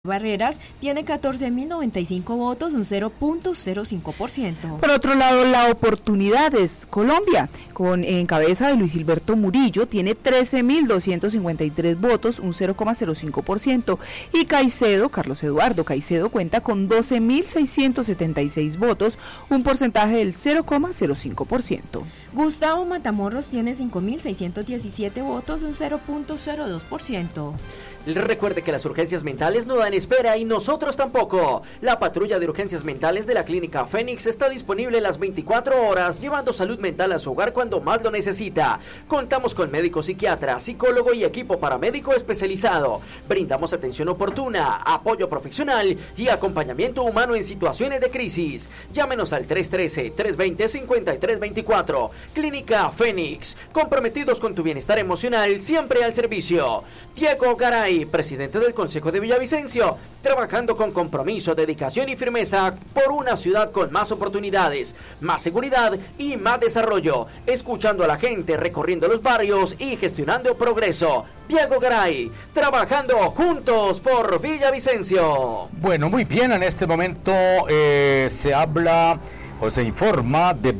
Barreras tiene 14.095 votos, un 0.05%. Por otro lado, La Oportunidades Colombia, en cabeza de Luis Gilberto Murillo, tiene 13.253 votos, un 0.05%. Y Caicedo, Carlos Eduardo Caicedo, cuenta con 12.676 votos, un porcentaje del 0.05%. Gustavo Matamoros tiene 5.617 votos, un 0.02%. Recuerde que las urgencias mentales no dan espera y nosotros tampoco. La patrulla de urgencias mentales de la Clínica Fénix está disponible las 24 horas, llevando salud mental a su hogar cuando más lo necesita. Contamos con médico psiquiatra, psicólogo y equipo paramédico especializado. Brindamos atención oportuna, apoyo profesional y acompañamiento humano en situaciones de crisis. Llámenos al 313-320-5324. Clínica Fénix, comprometidos con tu bienestar emocional, siempre al servicio. Diego Garay, presidente del Consejo de Villavicencio, trabajando con compromiso, dedicación y firmeza por una ciudad con más oportunidades, más seguridad y más desarrollo, escuchando a la gente, recorriendo los barrios y gestionando progreso. Diego Garay, trabajando juntos por Villavicencio. Bueno, muy bien, en este momento se habla o se informa de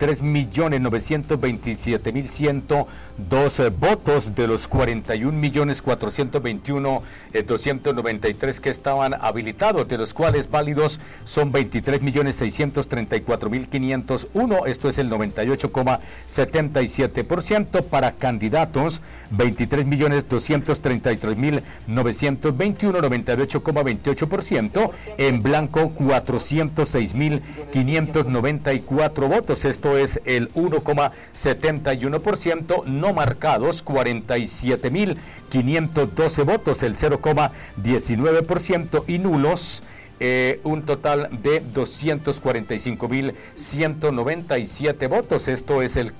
23.927.102 votos de los 41.421.293 que estaban habilitados, de los cuales válidos son 23.634.501, esto es el 98,77%. Para candidatos, 23.233.921, 98,28%. En blanco, 406.594 votos, esto es el 1,71%. No marcados, 47.512 votos, el 0,19%. Y nulos, un total de 245.197 votos, esto es el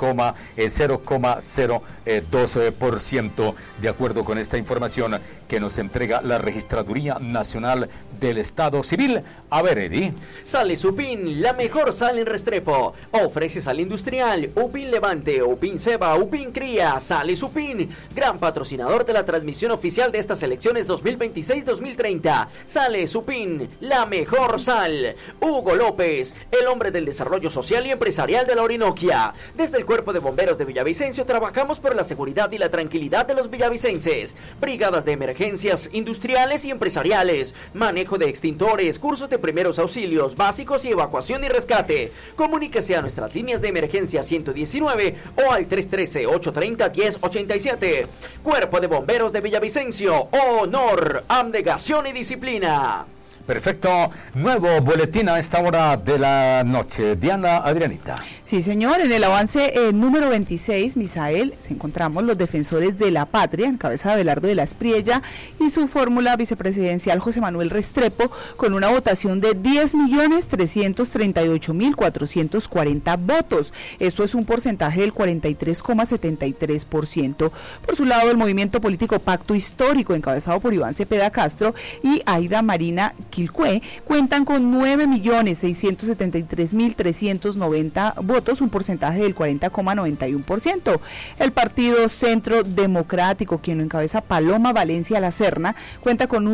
0,02%, de acuerdo con esta información que nos entrega la Registraduría Nacional del Estado Civil. A ver, Eddie. Sales Upin, la mejor sal en Restrepo. Ofrece sal industrial, Upin Levante, Upin Ceba, Upin Cría. Sales Upin, gran patrocinador de la transmisión oficial de estas elecciones 2026-2030. Sales Upin, la mejor sal. Hugo López, el hombre del desarrollo social y empresarial de la Orinoquia. Desde el Cuerpo de Bomberos de Villavicencio trabajamos por la seguridad y la tranquilidad de los villavicenses. Brigadas de emergencias industriales y empresariales, manejo de extintores, cursos de primeros auxilios básicos y evacuación y rescate. Comuníquese a nuestras líneas de emergencia 119 o al 313-830-1087. Cuerpo de Bomberos de Villavicencio, honor, abnegación y disciplina. Perfecto, nuevo boletín a esta hora de la noche. Diana, Adrianita. Sí, señor, en el avance número 26, Misael, encontramos los defensores de la patria, en cabeza de Abelardo de la Espriella, y su fórmula vicepresidencial José Manuel Restrepo, con una votación de 10.338.440 votos. Esto es un porcentaje del 43,73%. Por su lado, el movimiento político Pacto Histórico, encabezado por Iván Cepeda Castro y Aida Marina Quilcué, cuentan con 9.673.390 votos, un porcentaje del 40,91%. El Partido Centro Democrático, quien lo encabeza Paloma Valencia La Serna, cuenta con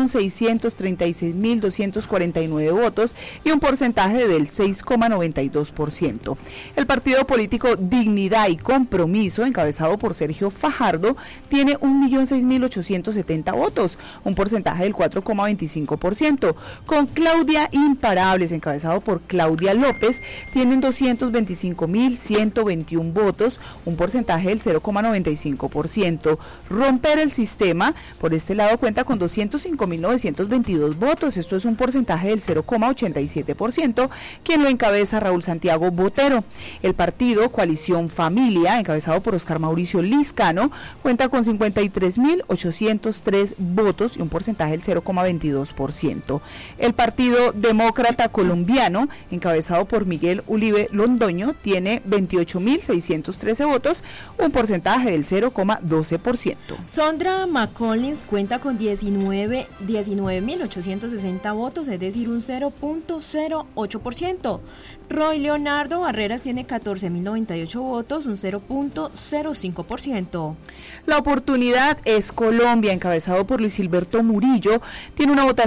1.636.249 votos y un porcentaje del 6,92%. El Partido Político Dignidad y Compromiso, encabezado por Sergio Fajardo, tiene 1.006.870 votos, un porcentaje del 4,25%. Con Claudia Imparables, encabezado por Claudia López, tienen 225.121 votos, un porcentaje del 0,95%. Romper el Sistema, por este lado, cuenta con 205.922 votos, esto es un porcentaje del 0,87%, quien lo encabeza Raúl Santiago Botero. El partido Coalición Familia, encabezado por Oscar Mauricio Liscano, cuenta con 53.803 votos y un porcentaje del 0,22%. El Partido Demócrata Colombiano, encabezado por Miguel Uribe Londoño, Londoño tiene 28.613 votos, un porcentaje del 0,12%. Sondra McCollins cuenta con 19.860 votos, es decir, un 0.08%. Roy Leonardo Barreras tiene 14.098 votos, un 0.05%. La Oportunidad es Colombia, encabezado por Luis Gilberto Murillo, tiene una votación